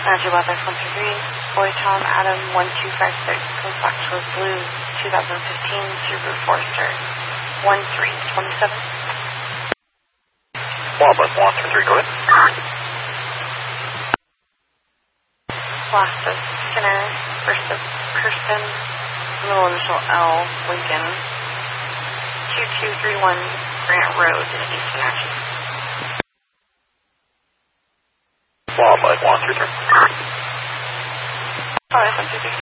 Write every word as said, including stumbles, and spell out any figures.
Roger, Weather one three three. Boy Tom Adam one two five six. Comes back to a blue twenty fifteen Subaru Forester one three two seven. Wildlife one three three, go ahead. Last of Skinner, first of Kirsten, middle initial L, Lincoln, two two three one Grant Road in East Wenatchee. Wildlife one three three. Wildlife one three three.